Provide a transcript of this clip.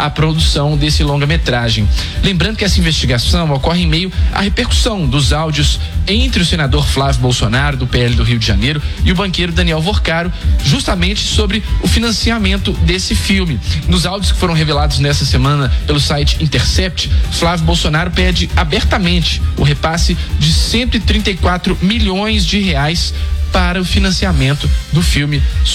a produção desse longa-metragem. Lembrando que essa investigação ocorre em meio à repercussão dos áudios entre o senador Flávio Bolsonaro, do PL do Rio de Janeiro, e o banqueiro Daniel Vorcaro, justamente sobre o financiamento desse filme. Nos áudios que foram revelados nessa semana pelo site Intercept, Flávio Bolsonaro pede abertamente o repasse de 134 milhões de reais para o financiamento do filme